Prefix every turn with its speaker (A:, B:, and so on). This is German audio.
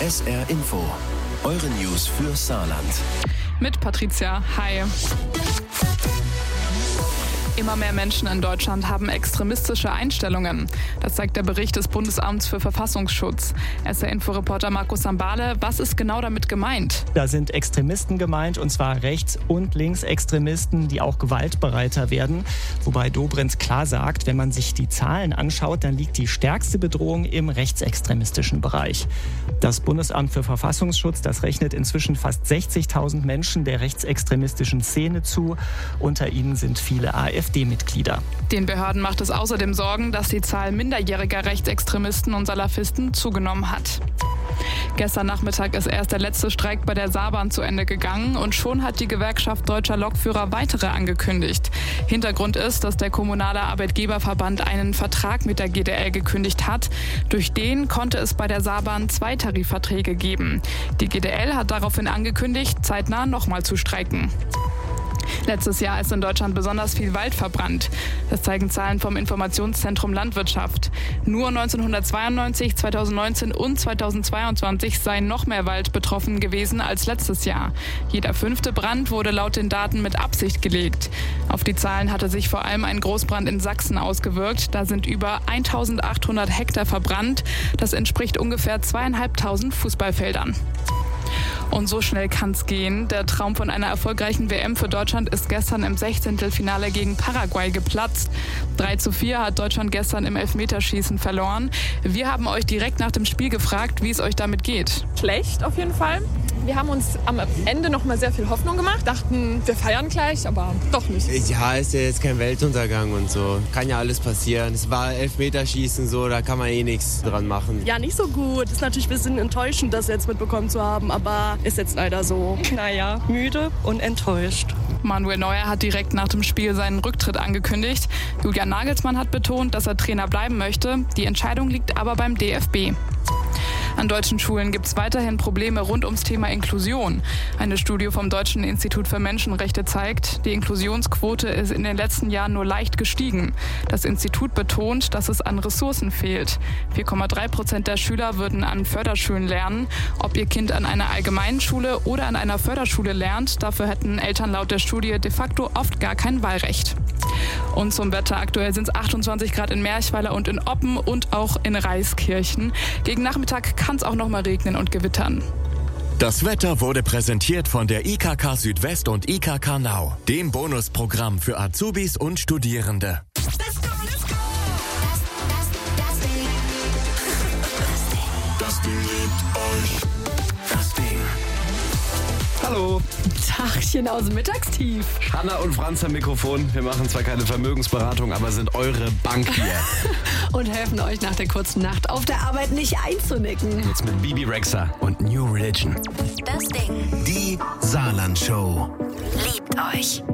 A: SR Info, eure News für Saarland.
B: Mit Patricia, hi. Immer mehr Menschen in Deutschland haben extremistische Einstellungen. Das zeigt der Bericht des Bundesamts für Verfassungsschutz. SR-Info-Reporter Markus Sambale, was ist genau damit gemeint?
C: Da sind Extremisten gemeint, und zwar Rechts- und Linksextremisten, die auch gewaltbereiter werden. Wobei Dobrindt klar sagt, wenn man sich die Zahlen anschaut, dann liegt die stärkste Bedrohung im rechtsextremistischen Bereich. Das Bundesamt für Verfassungsschutz, das rechnet inzwischen fast 60.000 Menschen der rechtsextremistischen Szene zu. Unter ihnen sind viele AfD-Mitglieder.
B: Den Behörden macht es außerdem Sorgen, dass die Zahl minderjähriger Rechtsextremisten und Salafisten zugenommen hat. Gestern Nachmittag ist erst der letzte Streik bei der Saarbahn zu Ende gegangen und schon hat die Gewerkschaft Deutscher Lokführer weitere angekündigt. Hintergrund ist, dass der kommunale Arbeitgeberverband einen Vertrag mit der GDL gekündigt hat. Durch den konnte es bei der Saarbahn 2 Tarifverträge geben. Die GDL hat daraufhin angekündigt, zeitnah nochmal zu streiken. Letztes Jahr ist in Deutschland besonders viel Wald verbrannt. Das zeigen Zahlen vom Informationszentrum Landwirtschaft. Nur 1992, 2019 und 2022 sei noch mehr Wald betroffen gewesen als letztes Jahr. Jeder 5. Brand wurde laut den Daten mit Absicht gelegt. Auf die Zahlen hatte sich vor allem ein Großbrand in Sachsen ausgewirkt. Da sind über 1800 Hektar verbrannt. Das entspricht ungefähr 2.500 Fußballfeldern. Und so schnell kann's gehen. Der Traum von einer erfolgreichen WM für Deutschland ist gestern im 16. Finale gegen Paraguay geplatzt. 3:4 hat Deutschland gestern im Elfmeterschießen verloren. Wir haben euch direkt nach dem Spiel gefragt, wie es euch damit geht.
D: Schlecht auf jeden Fall. Wir haben uns am Ende noch mal sehr viel Hoffnung gemacht. Dachten, wir feiern gleich, aber doch nicht.
E: Ja, ist ja jetzt kein Weltuntergang und so. Kann ja alles passieren. Es war Elfmeterschießen, so, da kann man eh nichts dran machen.
F: Ja, nicht so gut. Ist natürlich ein bisschen enttäuschend, das jetzt mitbekommen zu haben, aber ist jetzt leider so. Naja, müde und enttäuscht.
B: Manuel Neuer hat direkt nach dem Spiel seinen Rücktritt angekündigt. Julian Nagelsmann hat betont, dass er Trainer bleiben möchte. Die Entscheidung liegt aber beim DFB. An deutschen Schulen gibt es weiterhin Probleme rund ums Thema Inklusion. Eine Studie vom Deutschen Institut für Menschenrechte zeigt, die Inklusionsquote ist in den letzten Jahren nur leicht gestiegen. Das Institut betont, dass es an Ressourcen fehlt. 4,3% der Schüler würden an Förderschulen lernen. Ob ihr Kind an einer allgemeinen Schule oder an einer Förderschule lernt, dafür hätten Eltern laut der Studie de facto oft gar kein Wahlrecht. Und zum Wetter. Aktuell sind es 28 Grad in Merchweiler und in Oppen und auch in Reiskirchen. Gegen Nachmittag kann es auch noch mal regnen und gewittern.
G: Das Wetter wurde präsentiert von der IKK Südwest und IKK Now, dem Bonusprogramm für Azubis und Studierende.
A: Das Ding liebt euch. Das Ding.
H: Hallo,
I: Tagchen aus dem Mittagstief.
H: Hanna und Franz am Mikrofon. Wir machen zwar keine Vermögensberatung, aber sind eure Bank hier.
I: Und helfen euch nach der kurzen Nacht auf der Arbeit nicht einzunicken.
H: Jetzt mit Bibi Rexha und New Religion.
J: Das Ding.
A: Die Saarland Show.
J: Liebt euch.